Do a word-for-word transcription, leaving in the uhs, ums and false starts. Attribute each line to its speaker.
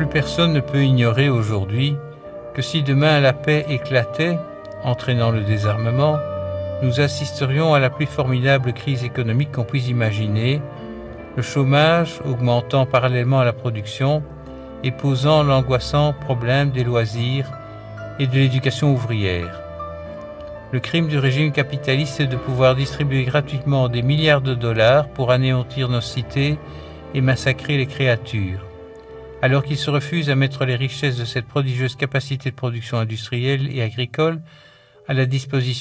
Speaker 1: Plus personne ne peut ignorer aujourd'hui que si demain la paix éclatait, entraînant le désarmement, nous assisterions à la plus formidable crise économique qu'on puisse imaginer, le chômage augmentant parallèlement à la production et posant l'angoissant problème des loisirs et de l'éducation ouvrière. Le crime du régime capitaliste est de pouvoir distribuer gratuitement des milliards de dollars pour anéantir nos cités et massacrer les créatures, alors qu'il se refuse à mettre les richesses de cette prodigieuse capacité de production industrielle et agricole à la disposition